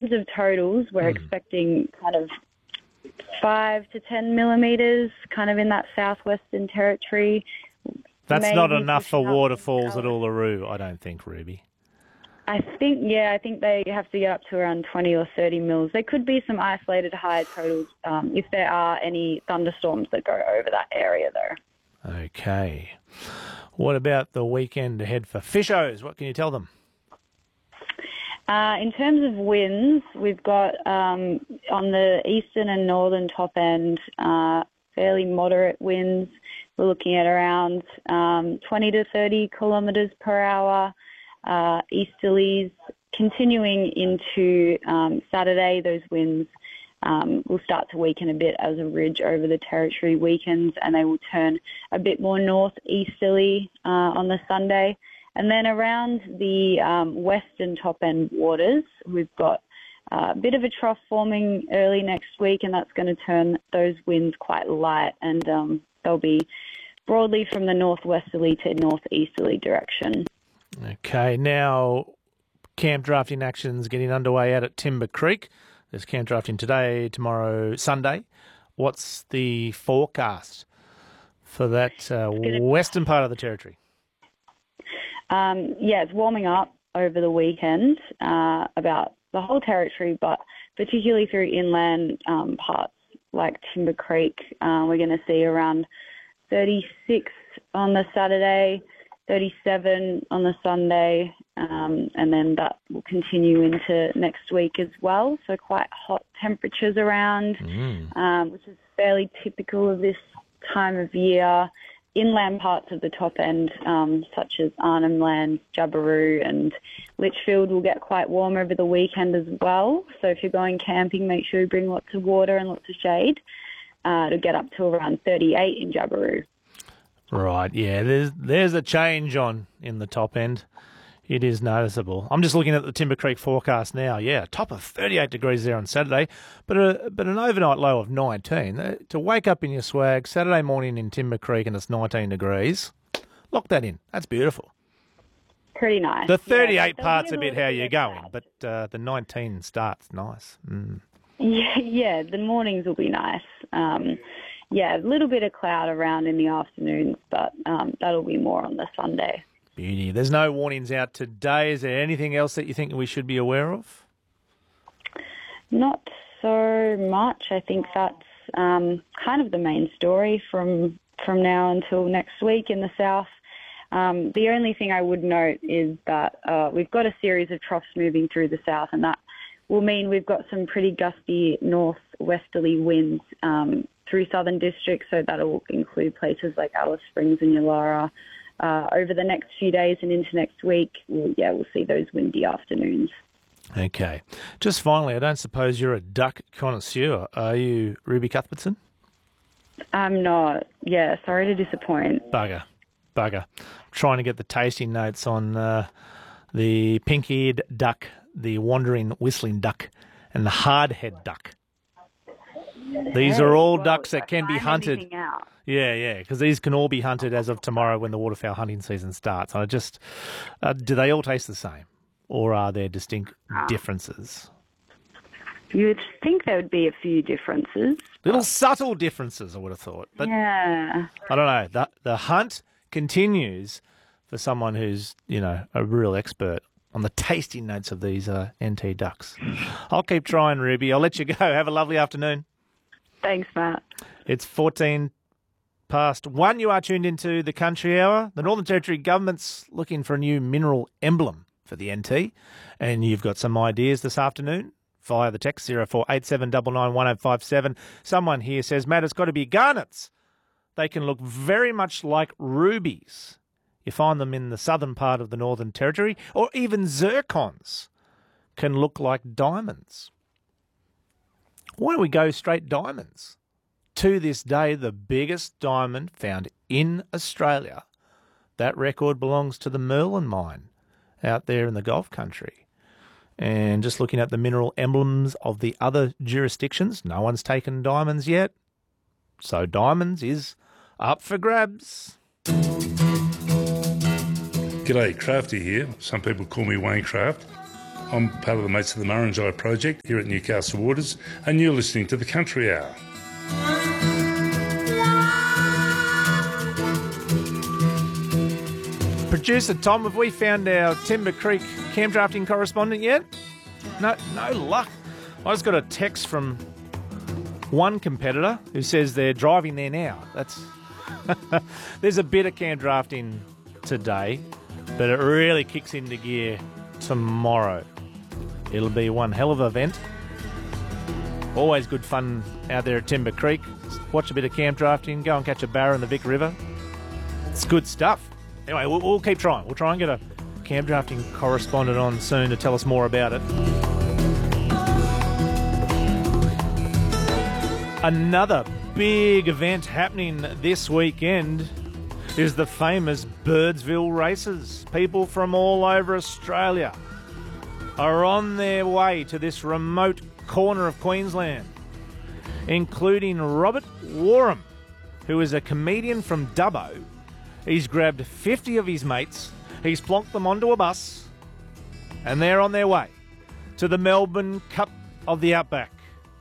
terms of totals, we're expecting kind of 5 to 10 millimetres, kind of in that southwestern territory. That's not enough for pushing up waterfalls at Uluru, I don't think, Ruby. I think they have to get up to around 20 or 30 mils. There could be some isolated higher totals if there are any thunderstorms that go over that area, though. Okay. What about the weekend ahead for fishers? What can you tell them? In terms of winds, we've got on the eastern and northern top end fairly moderate winds. We're looking at around 20 to 30 kilometres per hour. Easterlies continuing into Saturday. Those winds will start to weaken a bit as a ridge over the territory weakens, and they will turn a bit more northeasterly on the Sunday. And then around the western top-end waters, we've got a bit of a trough forming early next week, and that's going to turn those winds quite light, and they'll be broadly from the northwesterly to northeasterly direction. Okay, now camp drafting actions getting underway out at Timber Creek. There's camp drafting today, tomorrow, Sunday. What's the forecast for that western part of the territory? It's warming up over the weekend about the whole territory, but particularly through inland parts like Timber Creek. We're going to see around 36 on the Saturday, 37 on the Sunday, and then that will continue into next week as well. So quite hot temperatures around, which is fairly typical of this time of year. Inland parts of the top end, such as Arnhem Land, Jabiru and Litchfield, will get quite warm over the weekend as well. So if you're going camping, make sure you bring lots of water and lots of shade. It'll get up to around 38 in Jabiru. Right, yeah, there's a change on in the top end. It is noticeable. I'm just looking at the Timber Creek forecast now. Yeah, top of 38 degrees there on Saturday, but an overnight low of 19. To wake up in your swag Saturday morning in Timber Creek and it's 19 degrees, lock that in. That's beautiful. Pretty nice. The 38 part's a bit how you're going, but the 19 start's nice. Yeah, the mornings will be nice. A little bit of cloud around in the afternoons, but that'll be more on the Sunday. Beauty. There's no warnings out today. Is there anything else that you think we should be aware of? Not so much. I think that's kind of the main story from now until next week in the south. The only thing I would note is that we've got a series of troughs moving through the south, and that will mean we've got some pretty gusty northwesterly winds through southern districts, so that'll include places like Alice Springs and Yulara. Over the next few days and into next week, we'll see those windy afternoons. Okay. Just finally, I don't suppose you're a duck connoisseur. Are you, Ruby Cuthbertson? I'm not. Yeah, sorry to disappoint. Bugger. I'm trying to get the tasting notes on the pink-eared duck, the wandering whistling duck, and the hard-head duck. These are all ducks that can be hunted. Yeah, because these can all be hunted as of tomorrow when the waterfowl hunting season starts. I just, do they all taste the same, or are there distinct differences? You would think there would be a few differences. Little subtle differences, I would have thought. But yeah. I don't know. The hunt continues for someone who's, a real expert on the tasting notes of these NT ducks. I'll keep trying, Ruby. I'll let you go. Have a lovely afternoon. Thanks, Matt. It's 14 past 1. You are tuned into the Country Hour. The Northern Territory government's looking for a new mineral emblem for the NT, and you've got some ideas this afternoon via the text 0487 991057. Someone here says, Matt, it's got to be garnets. They can look very much like rubies. You find them in the southern part of the Northern Territory, or even zircons can look like diamonds. Why don't we go straight diamonds? To this day, the biggest diamond found in Australia. That record belongs to the Merlin mine out there in the Gulf country. And just looking at the mineral emblems of the other jurisdictions, no one's taken diamonds yet. So diamonds is up for grabs. G'day, Crafty here. Some people call me Wayne Craft. I'm part of the Mates of the Murrumbidgee project here at Newcastle Waters, and you're listening to the Country Hour. Producer Tom, have we found our Timber Creek camp drafting correspondent yet? No luck. I just got a text from one competitor who says they're driving there now. There's a bit of camp drafting today, but it really kicks into gear tomorrow. It'll be one hell of an event. Always good fun out there at Timber Creek. Watch a bit of camp drafting, go and catch a barra in the Vic River. It's good stuff. Anyway, we'll keep trying. We'll try and get a camp drafting correspondent on soon to tell us more about it. Another big event happening this weekend is the famous Birdsville Races. People from all over Australia are on their way to this remote corner of Queensland, including Robert Warham, who is a comedian from Dubbo. He's grabbed 50 of his mates, he's plonked them onto a bus, and they're on their way to the Melbourne Cup of the Outback.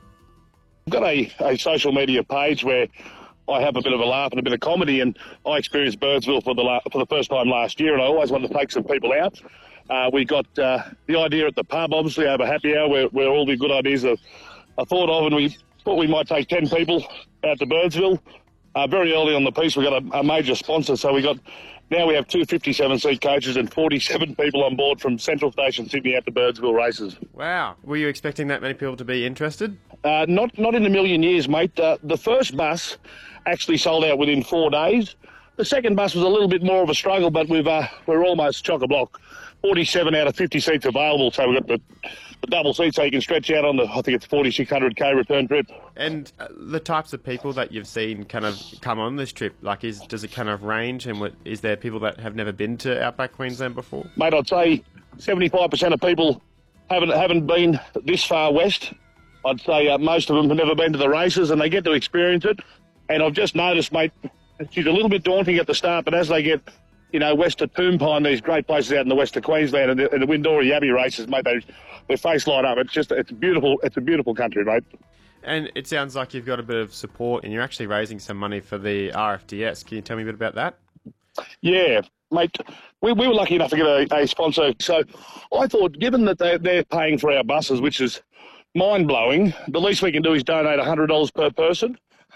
I've got a social media page where I have a bit of a laugh and a bit of comedy, and I experienced Birdsville for the first time last year, and I always wanted to take some people out. We got the idea at the pub, obviously, over happy hour, where all the good ideas are thought of, and we thought we might take 10 people out to Birdsville. Very early on the piece, we got a major sponsor, so now we have two 57-seat coaches and 47 people on board from Central Station Sydney out to Birdsville Races. Wow. Were you expecting that many people to be interested? Not in a million years, mate. The first bus actually sold out within 4 days. The second bus was a little bit more of a struggle, but we're almost chock-a-block. 47 out of 50 seats available, so we've got the double seat so you can stretch out on the, I think it's 4,600k return trip. And the types of people that you've seen kind of come on this trip, like does it kind of range, and is there people that have never been to Outback Queensland before? Mate, I'd say 75% of people haven't been this far west. I'd say most of them have never been to the races, and they get to experience it. And I've just noticed, mate, it's a little bit daunting at the start, but as they get west of Toonpine, these great places out in the west of Queensland, and the Windori Abbey races, mate, their face light up. It's a beautiful country, mate. And it sounds like you've got a bit of support, and you're actually raising some money for the RFDS. Can you tell me a bit about that? Yeah, mate, we were lucky enough to get a sponsor. So I thought, given that they're paying for our buses, which is mind-blowing, the least we can do is donate $100 per person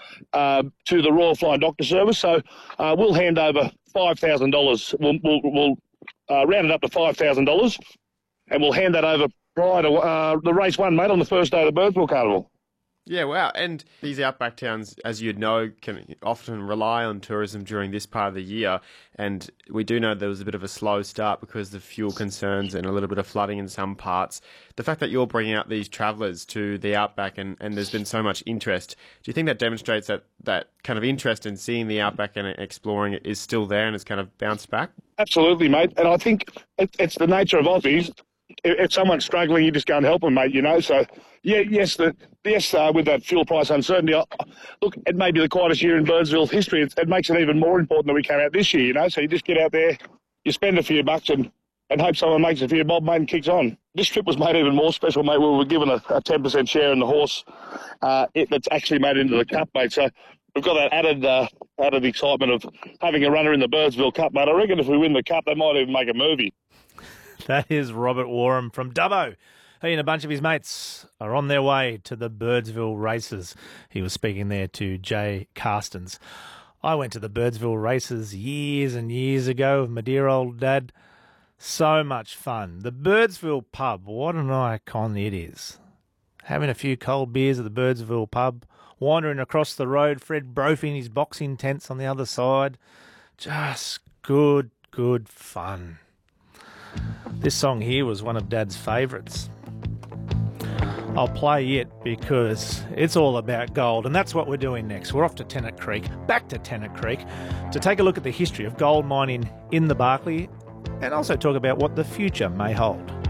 to the Royal Flying Doctor Service. So we'll hand over $5,000. We'll round it up to $5,000, and we'll hand that over prior to the race one, mate, on the first day of the Birdsville Carnival. Yeah, wow. And these outback towns, as you'd know, can often rely on tourism during this part of the year. And we do know there was a bit of a slow start because of fuel concerns and a little bit of flooding in some parts. The fact that you're bringing out these travellers to the outback and there's been so much interest, do you think that demonstrates that kind of interest in seeing the outback and exploring it is still there and it's kind of bounced back? Absolutely, mate. And I think it's the nature of Aussies. If someone's struggling, you just go and help them, mate, So, yes, with that fuel price uncertainty, look, it may be the quietest year in Birdsville history. It makes it even more important that we came out this year, So you just get out there, you spend a few bucks and hope someone makes a few bob, mate, and kicks on. This trip was made even more special, mate. We were given a 10% share in the horse that's actually made it into the Cup, mate. So we've got that added excitement of having a runner in the Birdsville Cup, mate. I reckon if we win the Cup, they might even make a movie. That is Robert Warham from Dubbo. He and a bunch of his mates are on their way to the Birdsville Races. He was speaking there to Jay Carstens. I went to the Birdsville Races years and years ago with my dear old dad. So much fun. The Birdsville pub, what an icon it is. Having a few cold beers at the Birdsville pub, wandering across the road, Fred Brophy in his boxing tents on the other side. Just good fun. This song here was one of Dad's favourites. I'll play it because it's all about gold, and that's what we're doing next. We're off to Tennant Creek, back to Tennant Creek, to take a look at the history of gold mining in the Barkly and also talk about what the future may hold.